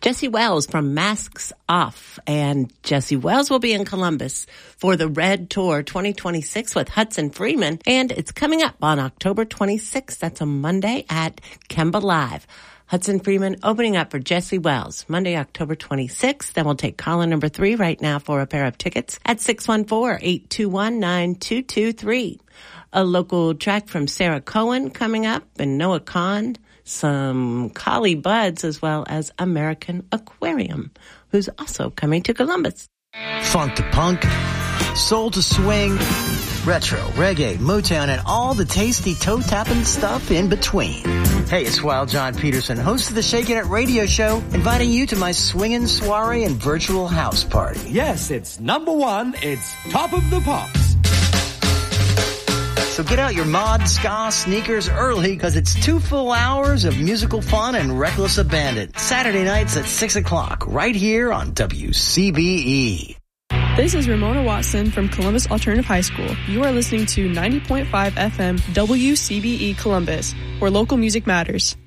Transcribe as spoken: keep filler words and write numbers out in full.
Jesse Wells from Masks Off. And Jesse Wells will be in Columbus for the Red Tour twenty twenty-six with Hudson Freeman. And it's coming up on October twenty-sixth. That's a Monday at Kemba Live. Hudson Freeman opening up for Jesse Wells, Monday, October twenty-sixth. Then we'll take caller number three right now for a pair of tickets at six one four, eight two one, nine two two three. A local track from Sarah Cohen coming up and Noah Kahn, some Collie Buds, as well as American Aquarium, who's also coming to Columbus. Funk to punk, soul to swing, retro, reggae, Motown, and all the tasty toe-tapping stuff in between. Hey, it's Wild John Peterson, host of the Shakin' It radio show, inviting you to my swinging soiree and virtual house party. Yes, it's number one. It's Top of the Pops. So get out your mod ska sneakers early, because it's two full hours of musical fun and reckless abandon. Saturday nights at six o'clock, right here on W C B E. This is Ramona Watson from Columbus Alternative High School. You are listening to ninety point five F M W C B E Columbus, where local music matters.